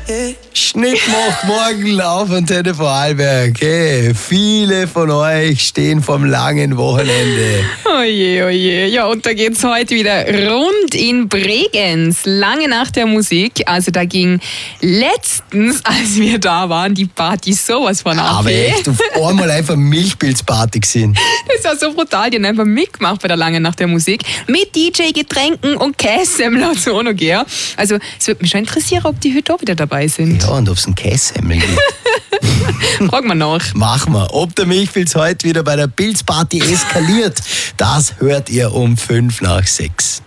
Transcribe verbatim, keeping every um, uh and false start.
Schnitt macht morgen auf Antenne Vorarlberg. Hey, viele von euch stehen vom langen Wochenende. Oje, oje. Ja, und da geht's heute wieder rund in Bregenz. Lange nach der Musik. Also da ging letztens, als wir da waren, die Party sowas von ab. Aber echt, auf einmal einfach Milchpilzparty gesehen. Das war so brutal. Die haben einfach mitgemacht bei der Lange nach der Musik. Mit D J-Getränken und Kässemmel und so noch, gell? Also es würde mich schon interessieren, ob die heute auch wieder dabei sind. Ja, und ob es einen Kässemmel gibt. Fragen wir nach. Machen wir. Ob der Milchpilz heute wieder bei der Pilzparty eskaliert, das hört ihr um fünf nach sechs.